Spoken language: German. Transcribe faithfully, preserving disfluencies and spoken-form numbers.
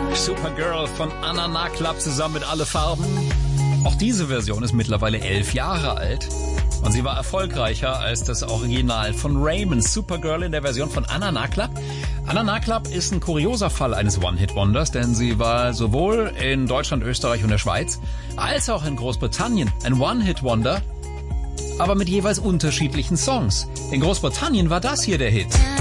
Supergirl von Anana Club zusammen mit Alle Farben. Auch diese Version ist mittlerweile elf Jahre alt und sie war erfolgreicher als das Original von Raymond. Supergirl in der Version von Anana Club. Anana Club ist ein kurioser Fall eines One-Hit-Wonders, denn sie war sowohl in Deutschland, Österreich und der Schweiz als auch in Großbritannien ein One-Hit-Wonder, aber mit jeweils unterschiedlichen Songs. In Großbritannien war das hier der Hit.